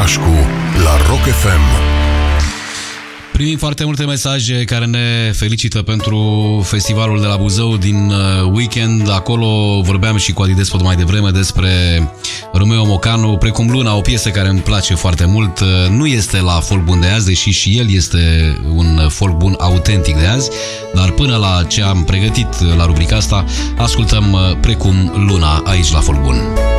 Pașcu la Rock FM. Primim foarte multe mesaje care ne felicită pentru festivalul de la Buzău din weekend. Acolo vorbeam și cu Adi Despot mai devreme despre Romeo Mocanu, precum Luna, o piesă care îmi place foarte mult. Nu este la folk bun de azi, deși și el este un folk bun autentic de azi, dar până la ce am pregătit la rubrica asta, ascultăm Precum Luna aici la folk bun.